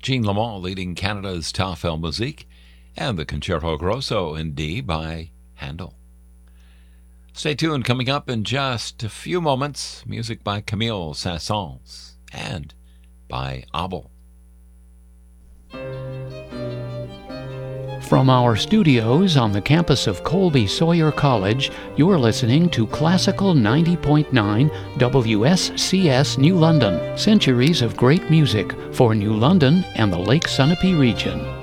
Jean Lamont leading Canada's Tafel Musique, and the Concerto Grosso in D by Handel. Stay tuned. Coming up in just a few moments, music by Camille Saint-Saëns and by Abel. From our studios on the campus of Colby Sawyer College, you're listening to Classical 90.9 WSCS New London. Centuries of great music for New London and the Lake Sunapee region.